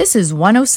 This is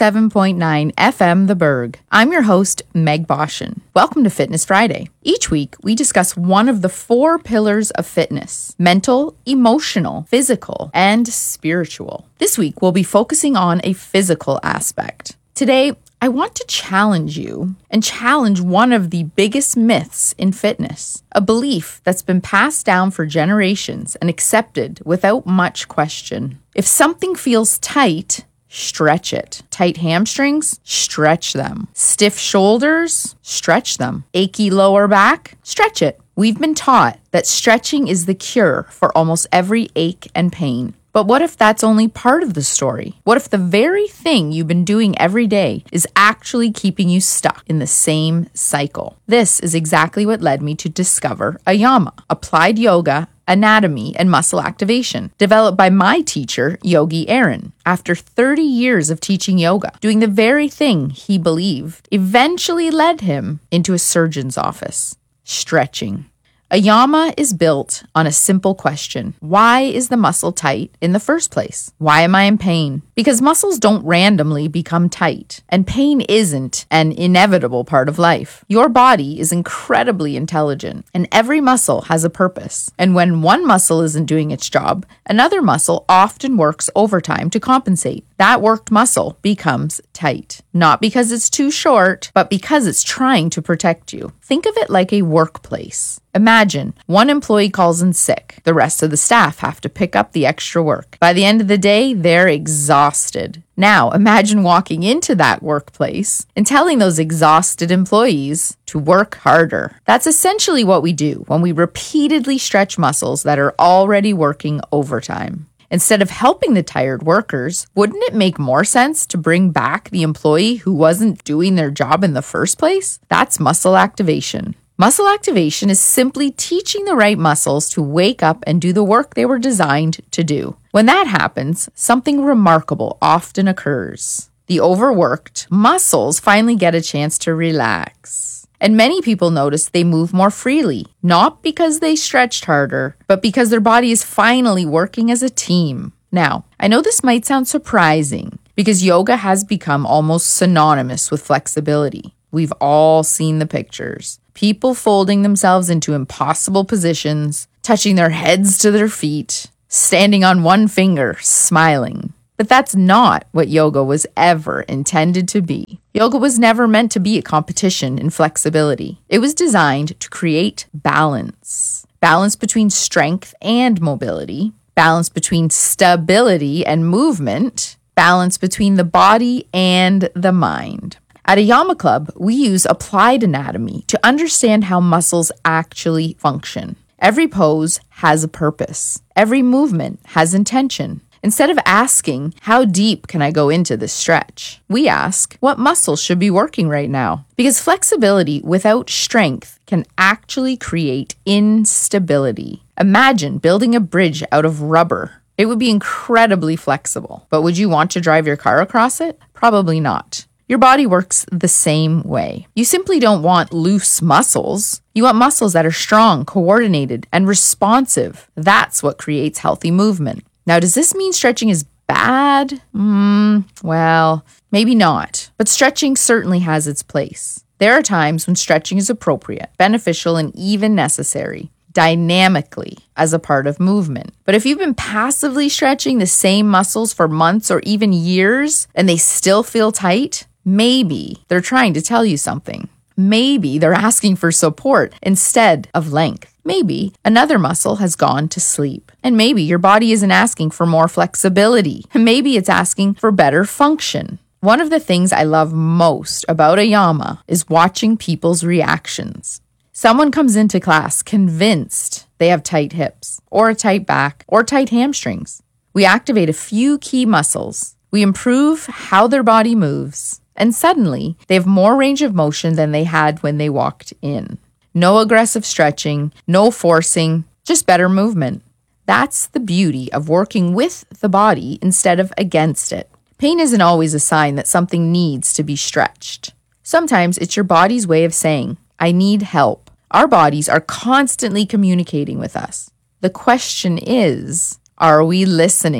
107.9 FM The Berg. I'm your host, Meg Boshin. Welcome to Fitness Friday. Each week, we discuss one of the 4 pillars of fitness: mental, emotional, physical, and spiritual. This week, we'll be focusing on a physical aspect. Today, I want to challenge you and challenge one of the biggest myths in fitness, a belief that's been passed down for generations and accepted without much question. If something feels tight, stretch it. Tight hamstrings? Stretch them. Stiff shoulders? Stretch them. Achy lower back? Stretch it. We've been taught that stretching is the cure for almost every ache and pain. But what if that's only part of the story? What if the very thing you've been doing every day is actually keeping you stuck in the same cycle? This is exactly what led me to discover AYAMA, Applied Yoga, Anatomy, and Muscle Activation, developed by my teacher, Yogi Aaron. After 30 years of teaching yoga, doing the very thing he believed eventually led him into a surgeon's office: stretching. AYAMA is built on a simple question. Why is the muscle tight in the first place? Why am I in pain? Because muscles don't randomly become tight, and pain isn't an inevitable part of life. Your body is incredibly intelligent, and every muscle has a purpose. And when one muscle isn't doing its job, another muscle often works overtime to compensate. That worked muscle becomes tight, not because it's too short, but because it's trying to protect you. Think of it like a workplace. Imagine one employee calls in sick. The rest of the staff have to pick up the extra work. By the end of the day, they're exhausted. Now, imagine walking into that workplace and telling those exhausted employees to work harder. That's essentially what we do when we repeatedly stretch muscles that are already working overtime. Instead of helping the tired workers, wouldn't it make more sense to bring back the employee who wasn't doing their job in the first place? That's muscle activation. Muscle activation is simply teaching the right muscles to wake up and do the work they were designed to do. When that happens, something remarkable often occurs. The overworked muscles finally get a chance to relax. And many people notice they move more freely, not because they stretched harder, but because their body is finally working as a team. Now, I know this might sound surprising because yoga has become almost synonymous with flexibility. We've all seen the pictures. People folding themselves into impossible positions, touching their heads to their feet, standing on one finger, smiling. But that's not what yoga was ever intended to be. Yoga was never meant to be a competition in flexibility. It was designed to create balance. Balance between strength and mobility, balance between stability and movement, balance between the body and the mind. At AYAMA Club, we use applied anatomy to understand how muscles actually function. Every pose has a purpose. Every movement has intention. Instead of asking, how deep can I go into this stretch? We ask, what muscles should be working right now? Because flexibility without strength can actually create instability. Imagine building a bridge out of rubber. It would be incredibly flexible, but would you want to drive your car across it? Probably not. Your body works the same way. You simply don't want loose muscles. You want muscles that are strong, coordinated, and responsive. That's what creates healthy movement. Now, does this mean stretching is bad? Well, maybe not. But stretching certainly has its place. There are times when stretching is appropriate, beneficial, and even necessary, dynamically as a part of movement. But if you've been passively stretching the same muscles for months or even years and they still feel tight, maybe they're trying to tell you something. Maybe they're asking for support instead of length. Maybe another muscle has gone to sleep. And maybe your body isn't asking for more flexibility. Maybe it's asking for better function. One of the things I love most about AYAMA is watching people's reactions. Someone comes into class convinced they have tight hips, or a tight back, or tight hamstrings. We activate a few key muscles. We improve how their body moves. And suddenly, they have more range of motion than they had when they walked in. No aggressive stretching, no forcing, just better movement. That's the beauty of working with the body instead of against it. Pain isn't always a sign that something needs to be stretched. Sometimes it's your body's way of saying, I need help. Our bodies are constantly communicating with us. The question is, are we listening?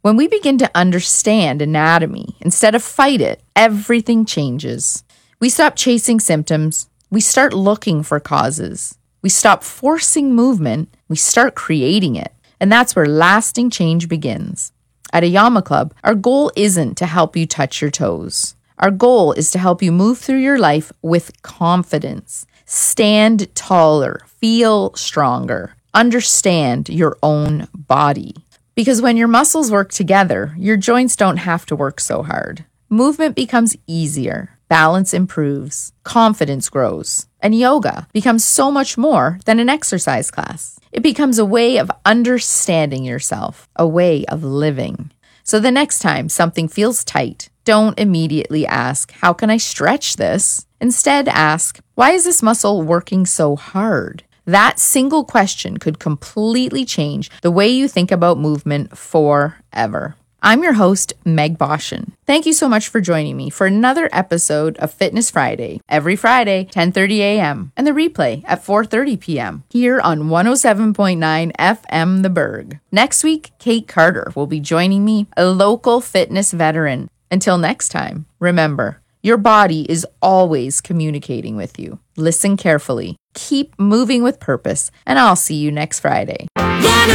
When we begin to understand anatomy instead of fight it, everything changes. We stop chasing symptoms. We start looking for causes. We stop forcing movement. We start creating it. And that's where lasting change begins. At Ayama Club, our goal isn't to help you touch your toes. Our goal is to help you move through your life with confidence. Stand taller, feel stronger, understand your own body. Because when your muscles work together, your joints don't have to work so hard. Movement becomes easier, balance improves, confidence grows, and yoga becomes so much more than an exercise class. It becomes a way of understanding yourself, a way of living. So the next time something feels tight, don't immediately ask, how can I stretch this? Instead, ask, why is this muscle working so hard? That single question could completely change the way you think about movement forever. I'm your host, Meg Boshin. Thank you so much for joining me for another episode of Fitness Friday, every Friday, 10:30 a.m., and the replay at 4:30 p.m. here on 107.9 FM The Berg. Next week, Kate Carter will be joining me, a local fitness veteran. Until next time, remember, your body is always communicating with you. Listen carefully, keep moving with purpose, and I'll see you next Friday.